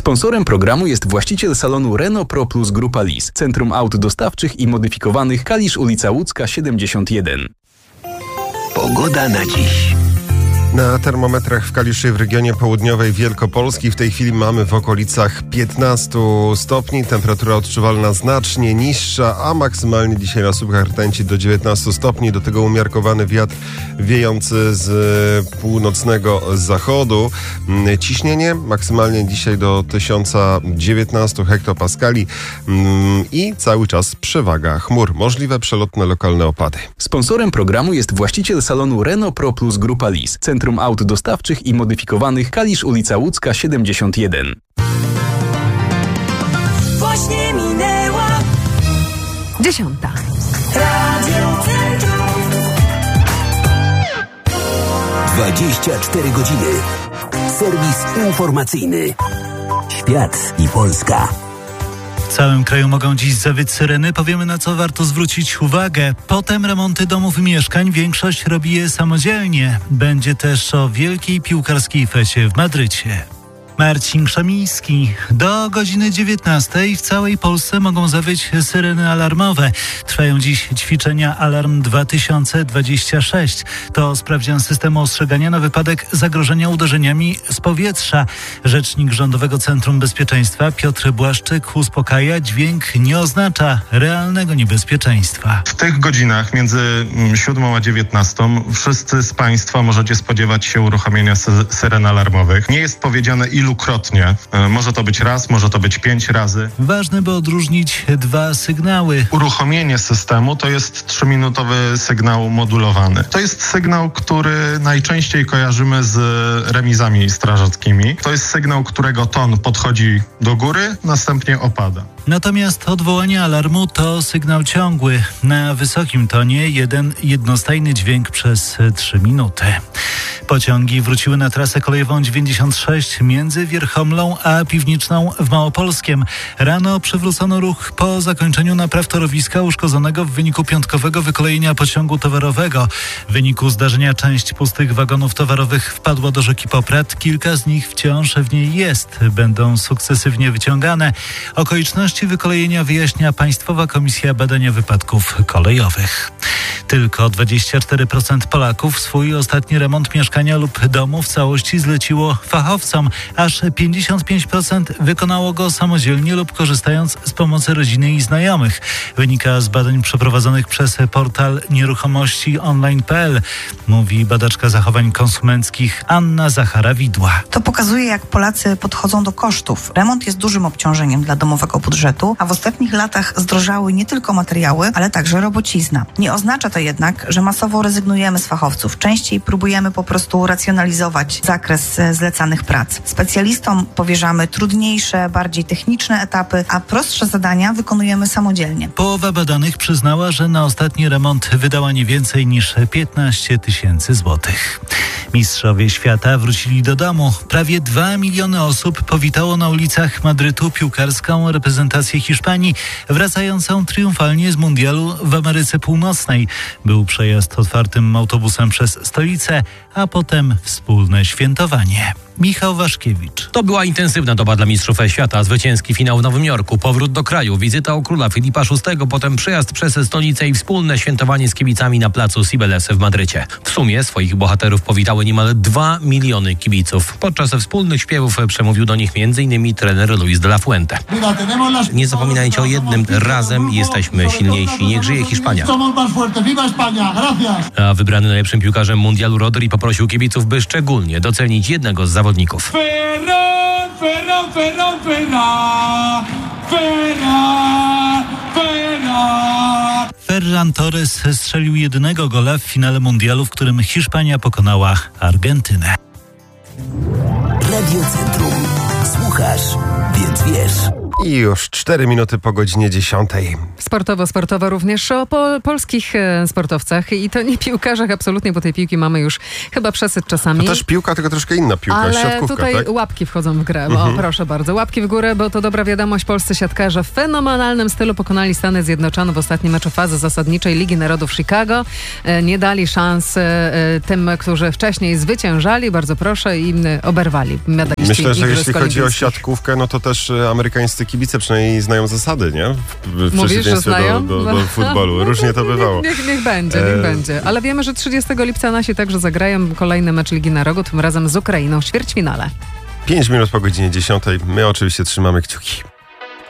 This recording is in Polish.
Sponsorem programu jest właściciel salonu Renault Pro Plus Grupa Lis, Centrum Aut Dostawczych i Modyfikowanych, Kalisz, ulica Łódzka 71. Pogoda na dziś. Na termometrach w Kaliszu i w regionie południowej Wielkopolski w tej chwili mamy w okolicach 15 stopni. Temperatura odczuwalna znacznie niższa, a maksymalnie dzisiaj na słupkach rtęci do 19 stopni. Do tego umiarkowany wiatr wiejący z północnego zachodu. Ciśnienie maksymalnie dzisiaj do 1019 hektopaskali i cały czas przewaga chmur. Możliwe przelotne lokalne opady. Sponsorem programu jest właściciel salonu Renault Pro Plus Grupa Lis, Centrum Aut Dostawczych i Modyfikowanych, Kalisz, ulica Łódzka 71. Właśnie minęła 10. Radio Centrum. 24 godziny. Serwis informacyjny. Świat i Polska. W całym kraju mogą dziś zawyć syreny. Powiemy, na co warto zwrócić uwagę. Potem remonty domów i mieszkań. Większość robi je samodzielnie. Będzie też o wielkiej piłkarskiej fecie w Madrycie. Marcin Krzemiński. Do godziny 19 w całej Polsce mogą zawyć syreny alarmowe. Trwają dziś ćwiczenia Alarm 2026. To sprawdzian systemu ostrzegania na wypadek zagrożenia uderzeniami z powietrza. Rzecznik Rządowego Centrum Bezpieczeństwa Piotr Błaszczyk uspokaja, dźwięk nie oznacza realnego niebezpieczeństwa. W tych godzinach między 7 a 19 wszyscy z Państwa możecie spodziewać się uruchomienia syren alarmowych. Nie jest powiedziane ilukrotnie. Może to być raz, może to być 5 razy. Ważne, by odróżnić dwa sygnały. Uruchomienie systemu to jest 3-minutowy sygnał modulowany. To jest sygnał, który najczęściej kojarzymy z remizami strażackimi. To jest sygnał, którego ton podchodzi do góry, następnie opada. Natomiast odwołanie alarmu to sygnał ciągły. Na wysokim tonie jeden jednostajny dźwięk przez 3 minuty. Pociągi wróciły na trasę kolejową 96 między Wierchomlą a Piwniczną w Małopolskiem. Rano przywrócono ruch po zakończeniu napraw torowiska uszkodzonego w wyniku piątkowego wykolejenia pociągu towarowego. W wyniku zdarzenia część pustych wagonów towarowych wpadła do rzeki Poprad. Kilka z nich wciąż w niej jest. Będą sukcesywnie wyciągane. Okoliczności wykolejenia wyjaśnia Państwowa Komisja Badania Wypadków Kolejowych. Tylko 24% Polaków swój ostatni remont mieszkania lub domu w całości zleciło fachowcom. Aż 55% wykonało go samodzielnie lub korzystając z pomocy rodziny i znajomych. Wynika z badań przeprowadzonych przez portal nieruchomości online.pl, mówi badaczka zachowań konsumenckich Anna Zachara-Widła. To pokazuje, jak Polacy podchodzą do kosztów. Remont jest dużym obciążeniem dla domowego budżetu, a w ostatnich latach zdrożały nie tylko materiały, ale także robocizna. Nie oznacza to jednak, że masowo rezygnujemy z fachowców. Częściej próbujemy po prostu racjonalizować zakres zlecanych prac. Specjalistom powierzamy trudniejsze, bardziej techniczne etapy, a prostsze zadania wykonujemy samodzielnie. Połowa badanych przyznała, że na ostatni remont wydała nie więcej niż 15 000 złotych. Mistrzowie świata wrócili do domu. Prawie 2 miliony osób powitało na ulicach Madrytu piłkarską reprezentację Hiszpanii, wracającą triumfalnie z mundialu w Ameryce Północnej. Był przejazd otwartym autobusem przez stolicę, a potem wspólne świętowanie. Michał Waszkiewicz. To była intensywna doba dla mistrzów świata. Zwycięski finał w Nowym Jorku, powrót do kraju, wizyta u króla Filipa VI, potem przejazd przez stolicę i wspólne świętowanie z kibicami na placu Cibeles w Madrycie. W sumie swoich bohaterów powitały niemal 2 miliony kibiców. Podczas wspólnych śpiewów przemówił do nich m.in. trener Luis de la Fuente. Nie zapominajcie o jednym, razem jesteśmy silniejsi. Niech żyje Hiszpania. A wybrany najlepszym piłkarzem mundialu Rodri poprosił kibiców, by szczególnie docenić jednego z zawodników. Ferran Torres strzelił jedynego gola w finale mundialu, w którym Hiszpania pokonała Argentynę. Radio Centrum. Słuchasz, więc wiesz. I już 4 minuty po godzinie 10. Sportowo również o polskich sportowcach i to nie piłkarzach absolutnie, bo tej piłki mamy już chyba przesyt czasami. To też piłka, tylko troszkę inna piłka, ale siatkówka, tutaj tak? łapki wchodzą w grę. O, proszę bardzo, łapki w górę, bo to dobra wiadomość. Polscy siatkarze w fenomenalnym stylu pokonali Stany Zjednoczone w ostatnim meczu fazy zasadniczej Ligi Narodów Chicago. Nie dali szans tym, którzy wcześniej zwyciężali, bardzo proszę, i oberwali medaliści. Myślę, że jeśli chodzi o olimpijskich. siatkówkę, no to też amerykańscy kibice przynajmniej znają zasady, nie? W Mówisz, że przeciwieństwie znają? do futbolu. Różnie to bywało. Niech będzie. Ale wiemy, że 30 lipca nasi także zagrają kolejny mecz Ligi Narodów, tym razem z Ukrainą w ćwierćfinale. 5 minut po godzinie 10. My oczywiście trzymamy kciuki.